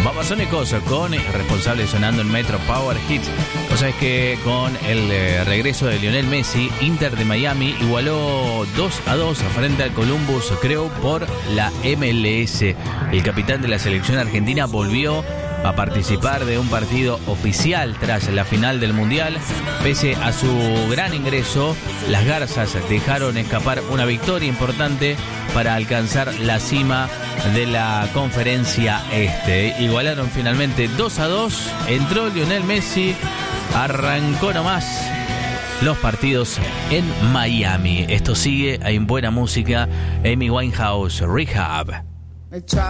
Babasónicos con responsable sonando en Metro Power Hits. O sea, es que con el regreso de Lionel Messi, Inter de Miami igualó 2-2 frente al Columbus Crew por la MLS. El capitán de la selección argentina volvió a participar de un partido oficial tras la final del Mundial. Pese a su gran ingreso, las Garzas dejaron escapar una victoria importante para alcanzar la cima de la Conferencia Este. Igualaron finalmente 2-2, entró Lionel Messi, arrancó nomás los partidos en Miami. Esto sigue, hay buena música, Amy Winehouse, Rehab.